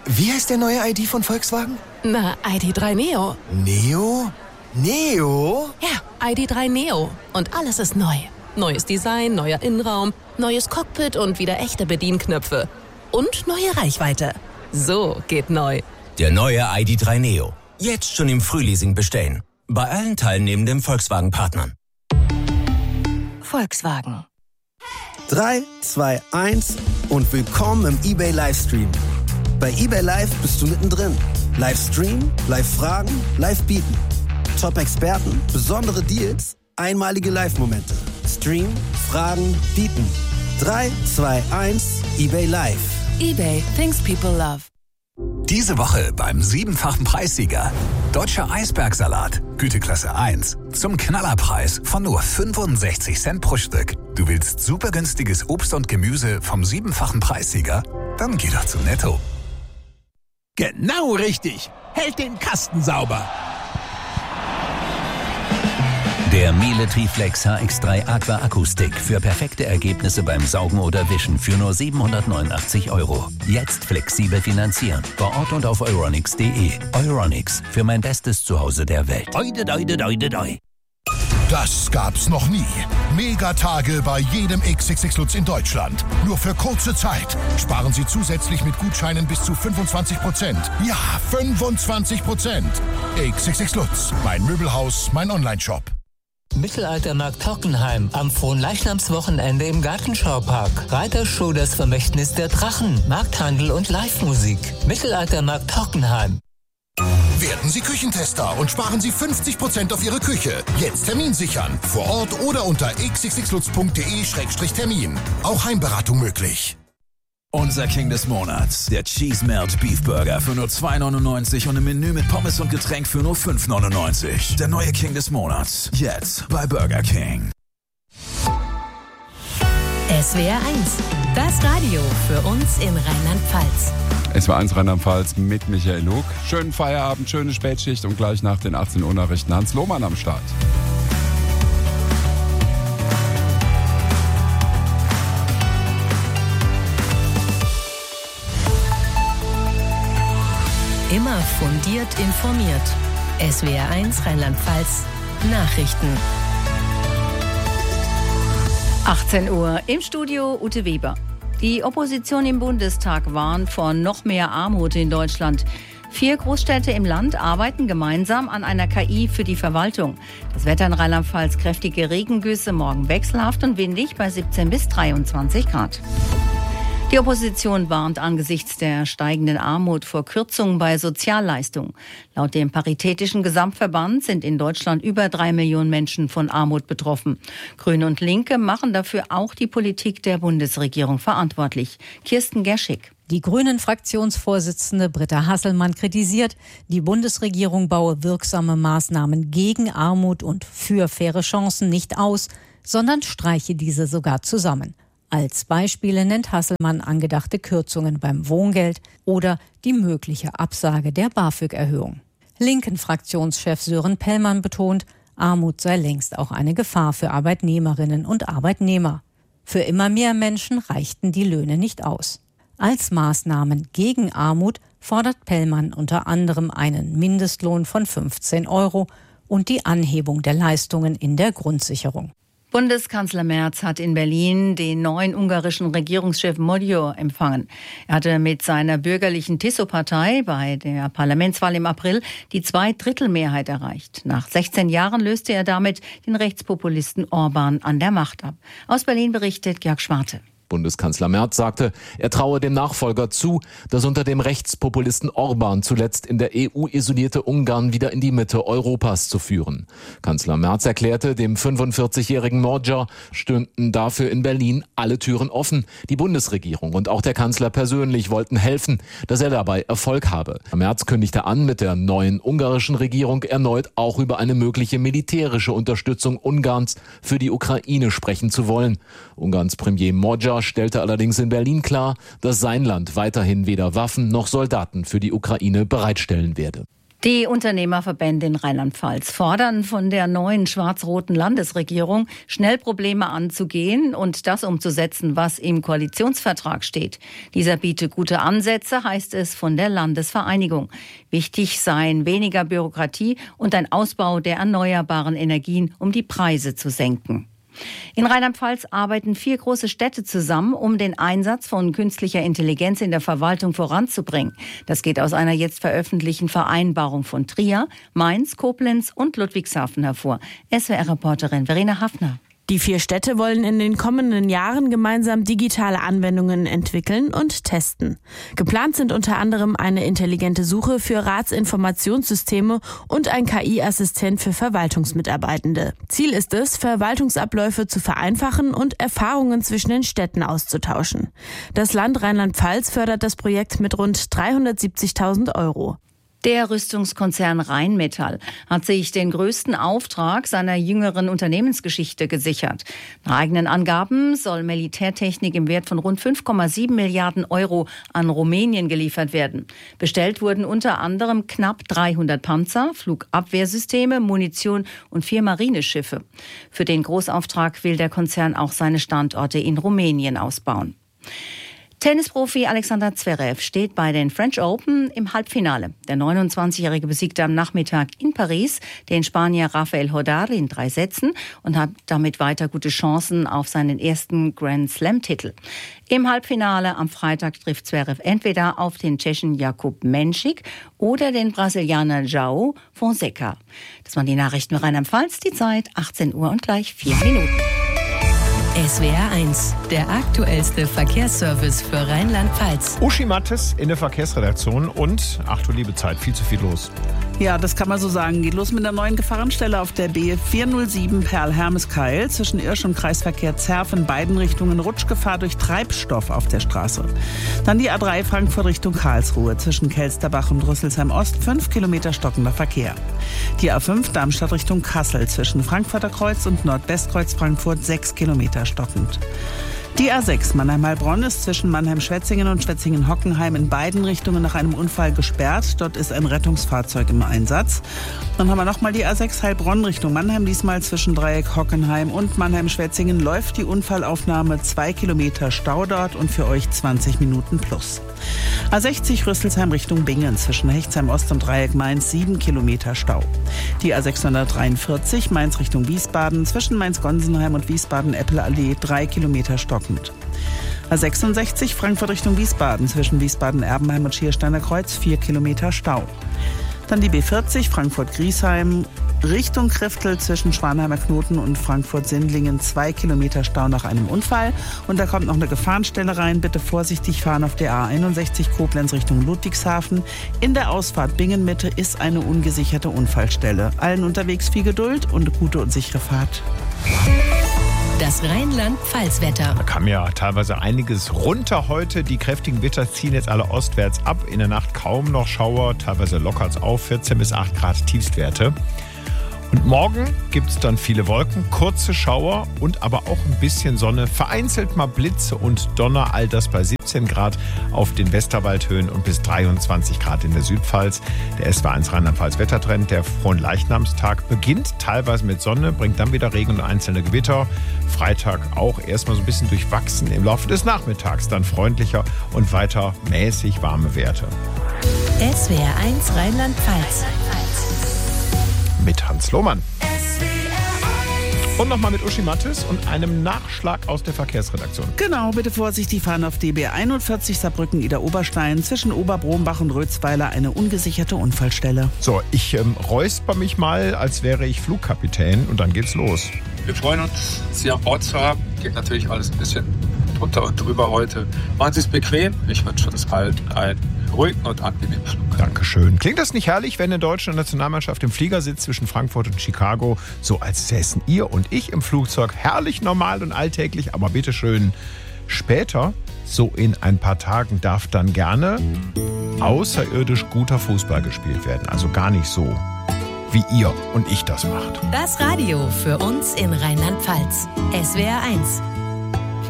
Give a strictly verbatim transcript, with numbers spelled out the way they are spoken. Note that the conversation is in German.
Wie heißt der neue I D von Volkswagen? Na, I D drei Neo. Neo? Neo? Ja, I D drei Neo. Und alles ist neu. Neues Design, neuer Innenraum, neues Cockpit und wieder echte Bedienknöpfe. Und neue Reichweite. So geht neu. Der neue I D drei Neo. Jetzt schon im Frühleasing bestellen. Bei allen teilnehmenden Volkswagen-Partnern. Volkswagen. drei, zwei, eins und willkommen im eBay Livestream. Bei eBay Live bist du mittendrin. Live streamen, live fragen, live bieten. Top-Experten, besondere Deals, einmalige Live-Momente. Stream, fragen, bieten. drei, zwei, eins, eBay Live. eBay, things people love. Diese Woche beim siebenfachen Preissieger. Deutscher Eisbergsalat, Güteklasse eins. Zum Knallerpreis von nur fünfundsechzig Cent pro Stück. Du willst super günstiges Obst und Gemüse vom siebenfachen Preissieger? Dann geh doch zu Netto. Genau richtig. Hält den Kasten sauber. Der Miele Triflex H X drei Aqua Akkustick für perfekte Ergebnisse beim Saugen oder Wischen für nur siebenhundertneunundachtzig Euro. Jetzt flexibel finanzieren. Vor Ort und auf euronics punkt de. Euronics, für mein bestes Zuhause der Welt. Oide, doide, doide, doi. Das gab's noch nie. Megatage bei jedem X X X Lutz in Deutschland. Nur für kurze Zeit. Sparen Sie zusätzlich mit Gutscheinen bis zu fünfundzwanzig Prozent. Ja, fünfundzwanzig Prozent. X X X Lutz, mein Möbelhaus, mein Onlineshop. Mittelaltermarkt Hockenheim am Fronleichnamswochenende im Gartenschaupark. Reitershow Das Vermächtnis der Drachen, Markthandel und Live-Musik. Mittelaltermarkt Hockenheim. Werden Sie Küchentester und sparen Sie fünfzig Prozent auf Ihre Küche. Jetzt Termin sichern. Vor Ort oder unter x x x lutz punkt de Schrägstrich Termin. Auch Heimberatung möglich. Unser King des Monats, der Cheese Melt Beef Burger für nur zwei neunundneunzig und im Menü mit Pommes und Getränk für nur fünf neunundneunzig. Der neue King des Monats, jetzt bei Burger King. S W R eins, das Radio für uns in Rheinland-Pfalz. S W R eins Rheinland-Pfalz mit Michael Lug. Schönen Feierabend, schöne Spätschicht und gleich nach den achtzehn Uhr Nachrichten Hans Lohmann am Start. Immer fundiert informiert. S W R eins Rheinland-Pfalz Nachrichten. achtzehn Uhr im Studio Ute Weber. Die Opposition im Bundestag warnt vor noch mehr Armut in Deutschland. Vier Großstädte im Land arbeiten gemeinsam an einer K I für die Verwaltung. Das Wetter in Rheinland-Pfalz: kräftige Regengüsse, morgen wechselhaft und windig bei siebzehn bis dreiundzwanzig Grad. Die Opposition warnt angesichts der steigenden Armut vor Kürzungen bei Sozialleistungen. Laut dem Paritätischen Gesamtverband sind in Deutschland über drei Millionen Menschen von Armut betroffen. Grüne und Linke machen dafür auch die Politik der Bundesregierung verantwortlich. Kirsten Gerschig. Die Grünen-Fraktionsvorsitzende Britta Hasselmann kritisiert, die Bundesregierung baue wirksame Maßnahmen gegen Armut und für faire Chancen nicht aus, sondern streiche diese sogar zusammen. Als Beispiele nennt Hasselmann angedachte Kürzungen beim Wohngeld oder die mögliche Absage der BAföG-Erhöhung. Linken-Fraktionschef Sören Pellmann betont, Armut sei längst auch eine Gefahr für Arbeitnehmerinnen und Arbeitnehmer. Für immer mehr Menschen reichten die Löhne nicht aus. Als Maßnahmen gegen Armut fordert Pellmann unter anderem einen Mindestlohn von fünfzehn Euro und die Anhebung der Leistungen in der Grundsicherung. Bundeskanzler Merz hat in Berlin den neuen ungarischen Regierungschef Magyar empfangen. Er hatte mit seiner bürgerlichen Tiso-Partei bei der Parlamentswahl im April die Zweidrittelmehrheit erreicht. Nach sechzehn Jahren löste er damit den Rechtspopulisten Orban an der Macht ab. Aus Berlin berichtet Georg Schwarte. Bundeskanzler Merz sagte, er traue dem Nachfolger zu, das unter dem Rechtspopulisten Orban zuletzt in der E U isolierte Ungarn wieder in die Mitte Europas zu führen. Kanzler Merz erklärte, dem fünfundvierzigjährigen Magyar stünden dafür in Berlin alle Türen offen. Die Bundesregierung und auch der Kanzler persönlich wollten helfen, dass er dabei Erfolg habe. Merz kündigte an, mit der neuen ungarischen Regierung erneut auch über eine mögliche militärische Unterstützung Ungarns für die Ukraine sprechen zu wollen. Ungarns Premier Magyar stellte allerdings in Berlin klar, dass sein Land weiterhin weder Waffen noch Soldaten für die Ukraine bereitstellen werde. Die Unternehmerverbände in Rheinland-Pfalz fordern von der neuen schwarz-roten Landesregierung, schnell Probleme anzugehen und das umzusetzen, was im Koalitionsvertrag steht. Dieser biete gute Ansätze, heißt es von der Landesvereinigung. Wichtig seien weniger Bürokratie und ein Ausbau der erneuerbaren Energien, um die Preise zu senken. In Rheinland-Pfalz arbeiten vier große Städte zusammen, um den Einsatz von künstlicher Intelligenz in der Verwaltung voranzubringen. Das geht aus einer jetzt veröffentlichten Vereinbarung von Trier, Mainz, Koblenz und Ludwigshafen hervor. S W R-Reporterin Verena Hafner. Die vier Städte wollen in den kommenden Jahren gemeinsam digitale Anwendungen entwickeln und testen. Geplant sind unter anderem eine intelligente Suche für Ratsinformationssysteme und ein K I-Assistent für Verwaltungsmitarbeitende. Ziel ist es, Verwaltungsabläufe zu vereinfachen und Erfahrungen zwischen den Städten auszutauschen. Das Land Rheinland-Pfalz fördert das Projekt mit rund dreihundertsiebzigtausend Euro. Der Rüstungskonzern Rheinmetall hat sich den größten Auftrag seiner jüngeren Unternehmensgeschichte gesichert. Nach eigenen Angaben soll Militärtechnik im Wert von rund fünf Komma sieben Milliarden Euro an Rumänien geliefert werden. Bestellt wurden unter anderem knapp dreihundert Panzer, Flugabwehrsysteme, Munition und vier Marineschiffe. Für den Großauftrag will der Konzern auch seine Standorte in Rumänien ausbauen. Tennisprofi Alexander Zverev steht bei den French Open im Halbfinale. Der neunundzwanzigjährige besiegte am Nachmittag in Paris den Spanier Rafael Nadal in drei Sätzen und hat damit weiter gute Chancen auf seinen ersten Grand-Slam-Titel. Im Halbfinale am Freitag trifft Zverev entweder auf den Tschechen Jakub Menšík oder den Brasilianer João Fonseca. Das waren die Nachrichten für Rheinland-Pfalz, die Zeit achtzehn Uhr und gleich vier Minuten. S W R eins, der aktuellste Verkehrsservice für Rheinland-Pfalz. Uschi Mattes in der Verkehrsredaktion und, ach du liebe Zeit, viel zu viel los. Ja, das kann man so sagen. Geht los mit der neuen Gefahrenstelle auf der B vierhundertsieben Perl-Hermeskeil zwischen Irsch und Kreisverkehr Zerf in beiden Richtungen Rutschgefahr durch Treibstoff auf der Straße. Dann die A drei Frankfurt Richtung Karlsruhe zwischen Kelsterbach und Rüsselsheim Ost, fünf Kilometer stockender Verkehr. Die A fünf Darmstadt Richtung Kassel zwischen Frankfurter Kreuz und Nordwestkreuz Frankfurt, sechs Kilometer stockend. Die A sechs Mannheim-Heilbronn ist zwischen Mannheim-Schwetzingen und Schwetzingen-Hockenheim in beiden Richtungen nach einem Unfall gesperrt. Dort ist ein Rettungsfahrzeug im Einsatz. Dann haben wir nochmal die A sechs Heilbronn Richtung Mannheim. Diesmal zwischen Dreieck Hockenheim und Mannheim-Schwetzingen läuft die Unfallaufnahme. Zwei Kilometer Stau dort und für euch zwanzig Minuten plus. A sechzig Rüsselsheim Richtung Bingen zwischen Hechtsheim Ost und Dreieck Mainz, sieben Kilometer Stau. Die A sechshundertdreiundvierzig Mainz Richtung Wiesbaden zwischen Mainz-Gonsenheim und Wiesbaden-Eppel-Allee, drei Kilometer stockend. A sechsundsechzig Frankfurt Richtung Wiesbaden zwischen Wiesbaden-Erbenheim und Schiersteiner Kreuz, vier Kilometer Stau. Dann die B vierzig Frankfurt-Griesheim Richtung Kriftel zwischen Schwanheimer Knoten und Frankfurt-Sindlingen, zwei Kilometer Stau nach einem Unfall. Und da kommt noch eine Gefahrenstelle rein. Bitte vorsichtig fahren auf der A einundsechzig Koblenz Richtung Ludwigshafen. In der Ausfahrt Bingen-Mitte ist eine ungesicherte Unfallstelle. Allen unterwegs viel Geduld und gute und sichere Fahrt. Das Rheinland-Pfalz-Wetter. Da kam ja teilweise einiges runter heute. Die kräftigen Witter ziehen jetzt alle ostwärts ab. In der Nacht kaum noch Schauer, teilweise lockert's auf, vierzehn bis acht Grad Tiefstwerte. Und morgen gibt es dann viele Wolken, kurze Schauer und aber auch ein bisschen Sonne. Vereinzelt mal Blitze und Donner, all das bei siebzehn Grad auf den Westerwaldhöhen und bis dreiundzwanzig Grad in der Südpfalz. Der S W R eins Rheinland-Pfalz Wettertrend, der Fronleichnamstag beginnt teilweise mit Sonne, bringt dann wieder Regen und einzelne Gewitter. Freitag auch erstmal so ein bisschen durchwachsen. Im Laufe des Nachmittags dann freundlicher und weiter mäßig warme Werte. S W R eins Rheinland-Pfalz. Mit Hans Lohmann. Und nochmal mit Uschi Mattes und einem Nachschlag aus der Verkehrsredaktion. Genau, bitte vorsichtig fahren auf D B einundvierzig Saarbrücken-Ida-Oberstein zwischen Oberbrombach und Rötzweiler, eine ungesicherte Unfallstelle. So, ich ähm, räusper mich mal, als wäre ich Flugkapitän und dann geht's los. Wir freuen uns, Sie an Bord zu haben. Geht natürlich alles ein bisschen drunter und drüber heute. Machen Sie es bequem. Ich wünsche uns bald einen ruhigen und angenehmen Flug. Dankeschön. Klingt das nicht herrlich, wenn eine deutsche Nationalmannschaft im Flieger sitzt zwischen Frankfurt und Chicago, so als säßen ihr und ich im Flugzeug, herrlich normal und alltäglich, aber bitteschön, später, so in ein paar Tagen, darf dann gerne außerirdisch guter Fußball gespielt werden. Also gar nicht so, wie ihr und ich das macht. Das Radio für uns in Rheinland-Pfalz. S W R eins.